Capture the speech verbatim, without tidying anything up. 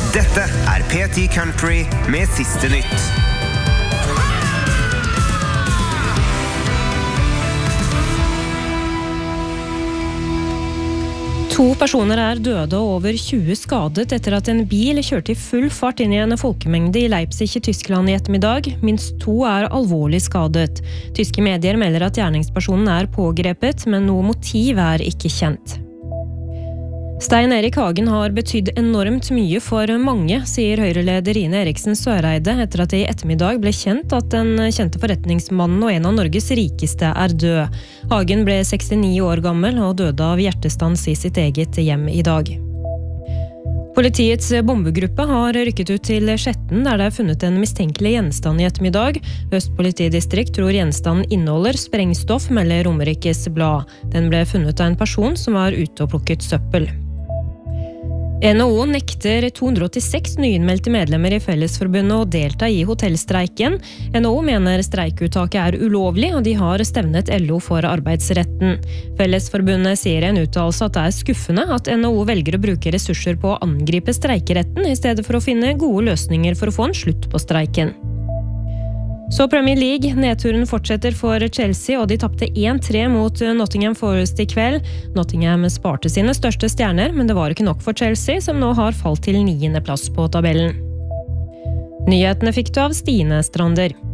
Dette er P ti Country med siste nytt. To personer er døde og over tjue skadet etter at en bil kjørte i full fart inn i en folkemengde i Leipzig i Tyskland i ettermiddag. Minst to er alvorlig skadet. Tyske medier melder at gjerningspersonen er pågrepet, men noe motiv er ikke kjent. Stein Erik Hagen har betydd enormt mye for mange, sier Høyre-leder Ine Eriksen Søreide etter at det i ettermiddag ble kjent at den kjente forretningsmannen og en av Norges rikeste er død. Hagen ble sekstini år gammel og døde av hjertestans i sitt eget hjem i dag. Politiets bombegruppe har rykket ut til Skjetten, der det er funnet en mistenkelig gjenstand i ettermiddag. Øst politidistrikt tror gjenstanden inneholder sprengstoff, melder Romerikes Blad. Den ble funnet av en person som var ute og plukket søppel. N H O nekter to hundre åttiseks nyinnmeldte medlemmer i Fellesforbundet å delta i hotellstreiken. N H O mener streikuttaket er ulovlig, og de har stevnet L O for arbeidsretten. Fellesforbundet sier i en uttalelse at det er skuffende at N H O velger å bruke ressurser på å angripe streikeretten, i stedet for å finne gode løsninger for å få en slutt på streiken. Så Premier League, nedturen fortsetter for Chelsea, og de tappte en tre mot Nottingham Forest i kveld. Nottingham sparte sine største stjerner, men det var ikke nok for Chelsea, som nå har falt til niende plass på tabellen. Nyhetene fikk du av Stine Strander.